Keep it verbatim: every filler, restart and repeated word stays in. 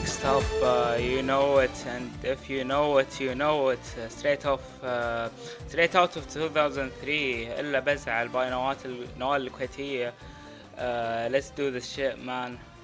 next up, uh, you know it, and if you know it, you know it. Uh, straight off, uh, straight out of two thousand three. إلا بزعل باي نوال نوال الكويتية. Uh, let's do this shit, man.